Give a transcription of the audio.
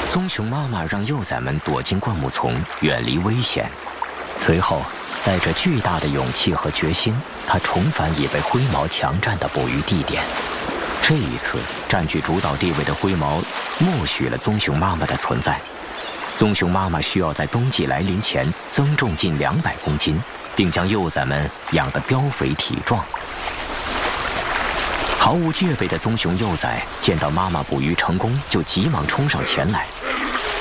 棕熊妈妈让幼崽们躲进灌木丛，远离危险。随后，带着巨大的勇气和决心，它重返已被灰毛强占的捕鱼地点。这一次，占据主导地位的灰毛默许了棕熊妈妈的存在。棕熊妈妈需要在冬季来临前增重近200公斤，并将幼崽们养得膘肥体壮。毫无戒备的棕熊幼崽见到妈妈捕鱼成功，就急忙冲上前来，